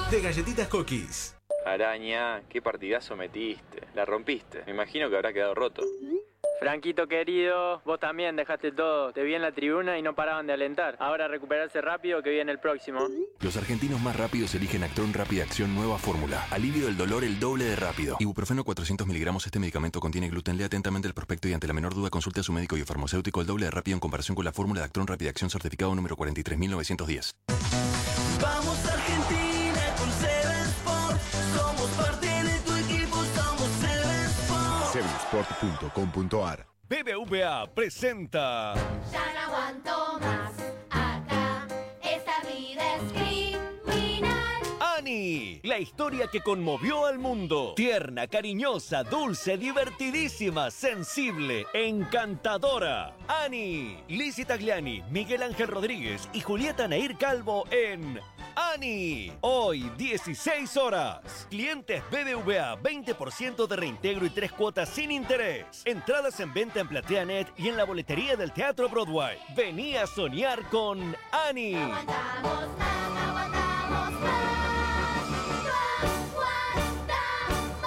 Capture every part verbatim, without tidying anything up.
de Galletitas Cookies. Araña, qué partidazo metiste. La rompiste. Me imagino que habrá quedado roto. Franquito querido, vos también dejaste todo. Te vi en la tribuna y no paraban de alentar. Ahora recuperarse rápido que viene el próximo. Los argentinos más rápidos eligen Actron Rápida Acción Nueva Fórmula. Alivio del dolor el doble de rápido. Ibuprofeno cuatrocientos miligramos. Este medicamento contiene gluten. Lea atentamente el prospecto y ante la menor duda consulte a su médico y farmacéutico. El doble de rápido en comparación con la fórmula de Actron Rápida Acción certificado número cuarenta y tres mil novecientos diez. Vamos Argentina con Seven Sport. Somos parte de tu equipo, somos Seven Sport. seven sport punto com punto a r. B B V A presenta. Ya no aguanto más acá, esta vida es criminal. Annie, la historia que conmovió al mundo. Tierna, cariñosa, dulce, divertidísima, sensible, encantadora. Annie, Lizzy Tagliani, Miguel Ángel Rodríguez y Julieta Nair Calvo en Annie. Hoy, dieciséis horas. Clientes B B V A, veinte por ciento de reintegro y tres cuotas sin interés. Entradas en venta en PlateaNet y en la boletería del Teatro Broadway. Vení a soñar con Annie. No aguantamos más, no aguantamos más. No aguantamos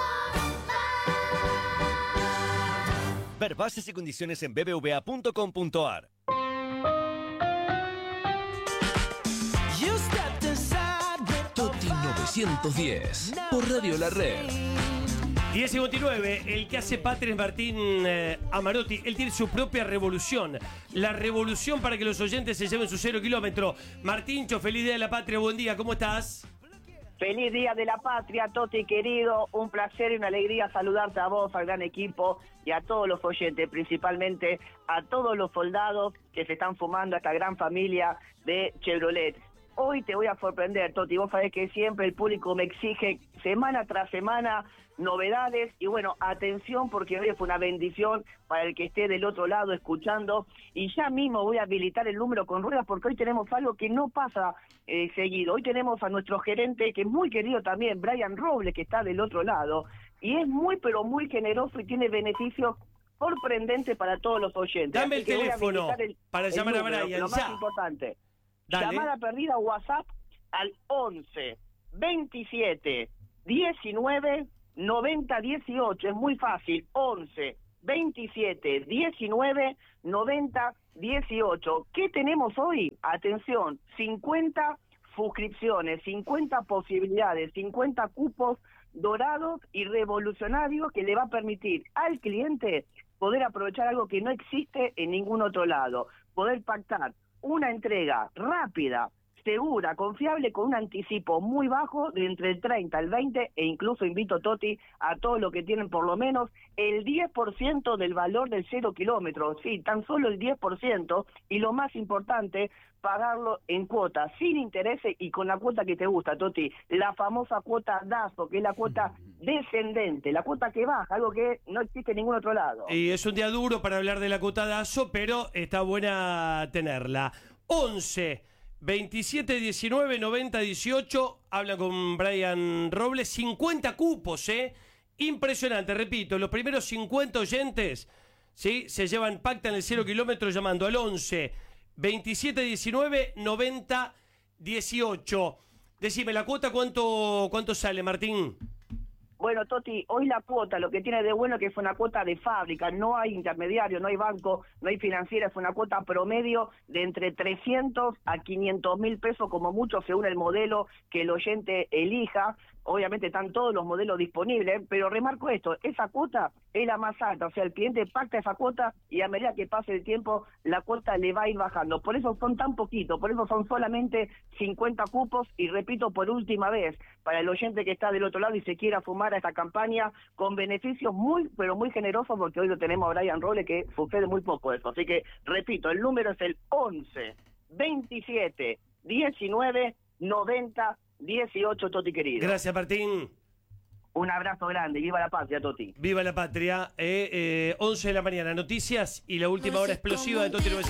más. Ver bases y condiciones en b b v a punto com punto a r. Toti novecientos diez por Radio La Red. diez cincuenta y nueve, el que hace patria es Martín eh, Amarotti. Él tiene su propia revolución. La revolución para que los oyentes se lleven su cero kilómetro. Martíncho, feliz día de la patria, buen día, ¿cómo estás? Feliz Día de la Patria, Toti querido, un placer y una alegría saludarte a vos, al gran equipo y a todos los oyentes, principalmente a todos los soldados que se están fumando a esta gran familia de Chevrolet. Hoy te voy a sorprender, Toti, vos sabés que siempre el público me exige semana tras semana novedades y bueno, atención porque hoy fue una bendición para el que esté del otro lado escuchando y ya mismo voy a habilitar el número con ruedas porque hoy tenemos algo que no pasa eh, seguido. Hoy tenemos a nuestro gerente que es muy querido también, Brian Robles, que está del otro lado y es muy pero muy generoso y tiene beneficios sorprendentes para todos los oyentes. Dame el teléfono el, para el llamar número, a Brian, lo ya. más importante. Dale. Llamada perdida WhatsApp al once, veintisiete, diecinueve, noventa, dieciocho. Es muy fácil. once, veintisiete, diecinueve, noventa, dieciocho. ¿Qué tenemos hoy? Atención, cincuenta suscripciones, cincuenta posibilidades, cincuenta cupos dorados y revolucionarios que le va a permitir al cliente poder aprovechar algo que no existe en ningún otro lado. Poder pactar una entrega rápida, segura, confiable, con un anticipo muy bajo de entre el treinta al veinte e incluso invito, Toti, a todos los que tienen por lo menos el diez por ciento del valor del cero kilómetros, sí, tan solo el diez por ciento y lo más importante, pagarlo en cuotas, sin intereses y con la cuota que te gusta, Toti, la famosa cuota DASO, que es la cuota descendente, la cuota que baja, algo que no existe en ningún otro lado. Y es un día duro para hablar de la cuota DASO, pero está buena tenerla. once, veintisiete, diecinueve, noventa, dieciocho, habla con Brian Robles, cincuenta cupos, ¿eh? Impresionante, repito, los primeros cincuenta oyentes, ¿sí? Se llevan, pactan el cero kilómetro llamando al once, veintisiete, diecinueve, noventa, dieciocho. Decime, ¿la cuota cuánto, cuánto sale, Martín? Bueno, Toti, hoy la cuota, lo que tiene de bueno es que es una cuota de fábrica, no hay intermediario, no hay banco, no hay financiera, es una cuota promedio de entre trescientos a quinientos mil pesos, como mucho según el modelo que el oyente elija. Obviamente están todos los modelos disponibles, pero remarco esto, esa cuota es la más alta, o sea, el cliente pacta esa cuota y a medida que pase el tiempo, la cuota le va a ir bajando. Por eso son tan poquitos, por eso son solamente cincuenta cupos y repito por última vez, para el oyente que está del otro lado y se quiera fumar a esta campaña con beneficios muy, pero muy generosos, porque hoy lo tenemos a Brian Robles que sucede muy poco eso. Así que, repito, el número es el once, veintisiete, diecinueve, noventa, dieciocho, Toti querido. Gracias, Martín. Un abrazo grande. Viva la patria, Toti. Viva la patria. Eh, eh, once de la mañana, noticias y la última hora explosiva de Toti novecientos.